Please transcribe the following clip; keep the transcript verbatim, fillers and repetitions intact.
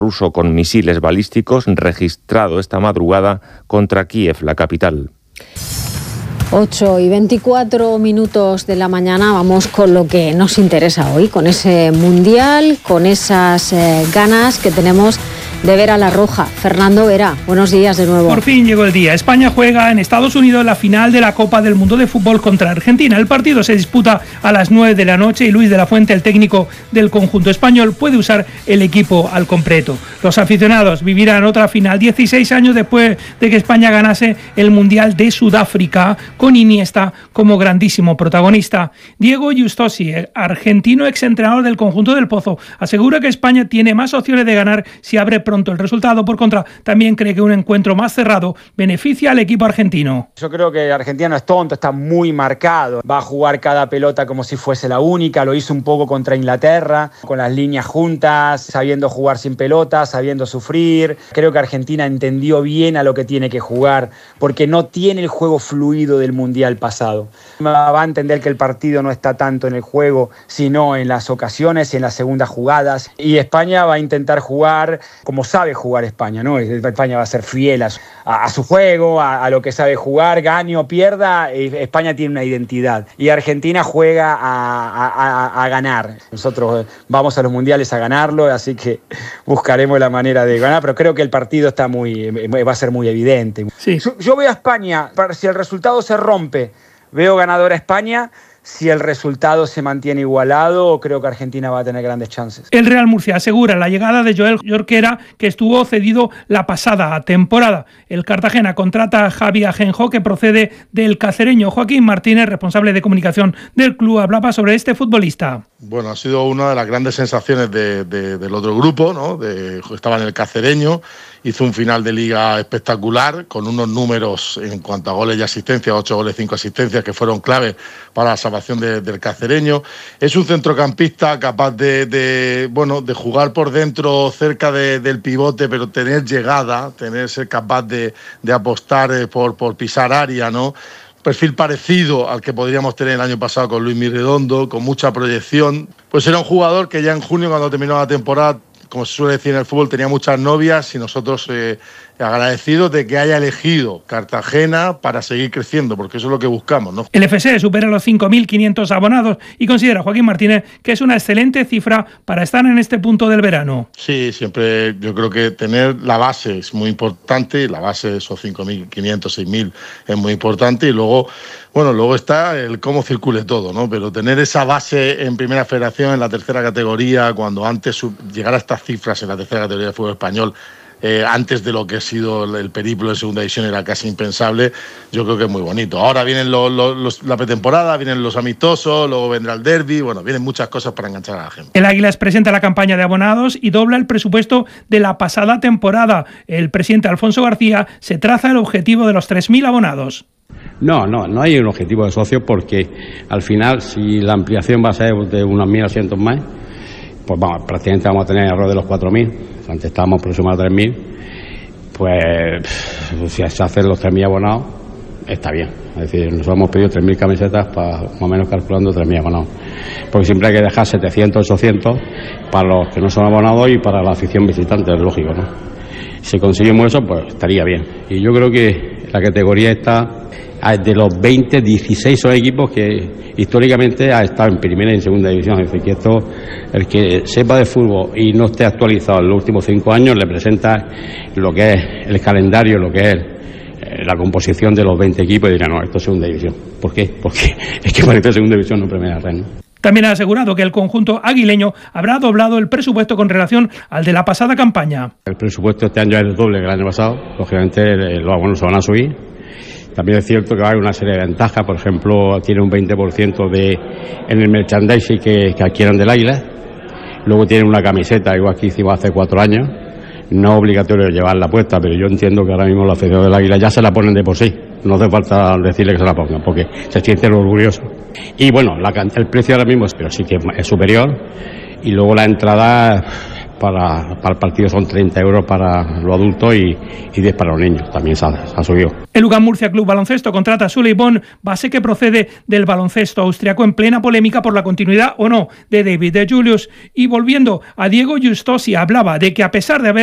ruso con misiles balísticos registrado esta madrugada contra Kiev, la capital. ocho y veinticuatro minutos de la mañana, vamos con lo que nos interesa hoy, con ese mundial, con esas eh, ganas que tenemos de ver a la Roja. Fernando Vera, buenos días de nuevo. Por fin llegó el día. España juega en Estados Unidos la final de la Copa del Mundo de Fútbol contra Argentina. El partido se disputa a las nueve de la noche y Luis de la Fuente, el técnico del conjunto español, puede usar el equipo al completo. Los aficionados vivirán otra final dieciséis años después de que España ganase el Mundial de Sudáfrica, con Iniesta como grandísimo protagonista. Diego Justosi, argentino exentrenador del conjunto del Pozo, asegura que España tiene más opciones de ganar si abre pronto el resultado. Por contra, también cree que un encuentro más cerrado beneficia al equipo argentino. Yo creo que Argentina no es tonto, está muy marcado. Va a jugar cada pelota como si fuese la única. Lo hizo un poco contra Inglaterra, con las líneas juntas, sabiendo jugar sin pelota, sabiendo sufrir. Creo que Argentina entendió bien a lo que tiene que jugar, porque no tiene el juego fluido del Mundial pasado. Va a entender que el partido no está tanto en el juego, sino en las ocasiones y en las segundas jugadas. Y España va a intentar jugar como sabe jugar España, ¿no? España va a ser fiel a, a, a su juego, a, a lo que sabe jugar, gane o pierda. España tiene una identidad y Argentina juega a, a, a ganar. Nosotros vamos a los mundiales a ganarlo, así que buscaremos la manera de ganar, pero creo que el partido está muy, va a ser muy evidente. Sí. Yo, yo veo a España, si el resultado se rompe, veo ganadora a España. Si el resultado se mantiene igualado, creo que Argentina va a tener grandes chances. El Real Murcia asegura la llegada de Joel Jorquera, que estuvo cedido la pasada temporada. El Cartagena contrata a Javi Ajenjo, que procede del cacereño. Joaquín Martínez, responsable de comunicación del club, hablaba sobre este futbolista. Bueno, ha sido una de las grandes sensaciones de, de, del otro grupo, ¿no? De, estaba en el cacereño, hizo un final de liga espectacular, con unos números en cuanto a goles y asistencias, ocho goles, cinco asistencias, que fueron clave para la salvación de, del cacereño. Es un centrocampista capaz de, de, bueno, de jugar por dentro, cerca de, del pivote, pero tener llegada, tener, ser capaz de, de apostar eh, por, por pisar área, ¿no? Perfil parecido al que podríamos tener el año pasado con Luis Mirredondo, con mucha proyección. Pues era un jugador que ya en junio, cuando terminó la temporada, como se suele decir en el fútbol, tenía muchas novias, y nosotros eh, agradecidos de que haya elegido Cartagena para seguir creciendo, porque eso es lo que buscamos, ¿no? El F C supera los cinco mil quinientos abonados y considera Joaquín Martínez que es una excelente cifra para estar en este punto del verano. Sí, siempre yo creo que tener la base es muy importante, la base de esos cinco mil quinientos, seis mil es muy importante, y luego, bueno, luego está el cómo circule todo, ¿no? Pero tener esa base en primera federación, en la tercera categoría, cuando antes llegar a estas cifras en la tercera categoría de fútbol español, Eh, antes de lo que ha sido el, el periplo de segunda división, era casi impensable. Yo creo que es muy bonito. Ahora vienen los, los, los, la pretemporada, vienen los amistosos, luego vendrá el derbi, bueno, vienen muchas cosas para enganchar a la gente. El Águilas presenta la campaña de abonados y dobla el presupuesto de la pasada temporada. El presidente Alfonso García se traza el objetivo de los tres mil abonados. No, no, no hay un objetivo de socio, porque al final, si la ampliación va a ser de unos mil asientos más, pues vamos, prácticamente vamos a tener alrededor de los cuatro mil. Antes estábamos aproximadamente a tres mil. Pues si se hacen los tres mil abonados, está bien. Es decir, nosotros hemos pedido tres mil camisetas, para más o menos calculando tres mil abonados. Porque siempre hay que dejar setecientos, ochocientos para los que no son abonados y para la afición visitante, es lógico, ¿no? Si conseguimos eso, pues estaría bien. Y yo creo que la categoría está, de los veinte, dieciséis son equipos que históricamente ha estado en primera y en segunda división. Es decir, que esto, el que sepa de fútbol y no esté actualizado en los últimos cinco años, le presenta lo que es el calendario, lo que es eh, la composición de los veinte equipos, y dirá, no, esto es segunda división. ¿Por qué? Porque es que parece segunda división, no primera red, ¿no? También ha asegurado que el conjunto aguileño habrá doblado el presupuesto con relación al de la pasada campaña. El presupuesto este año es el doble que el año pasado. Lógicamente los abonos se van a subir. También es cierto que va a haber una serie de ventajas. Por ejemplo, tiene un veinte por ciento de, en el merchandising que, que adquieran del Águila. Luego tiene una camiseta, igual que hicimos hace cuatro años. No es obligatorio llevarla puesta, pero yo entiendo que ahora mismo los aficionados del Águila ya se la ponen de por sí. No hace falta decirle que se la pongan, porque se sienten orgullosos. Y bueno, la, el precio ahora mismo, pero sí que es superior. Y luego la entrada, para, para el partido son treinta euros para los adultos y, y diez para los niños, también se ha, se ha subido. El Lugan Murcia Club Baloncesto contrata a Suley Bon, base que procede del baloncesto austriaco, en plena polémica por la continuidad o no de David de Julius. Y volviendo a Diego Justosi, hablaba de que a pesar de haber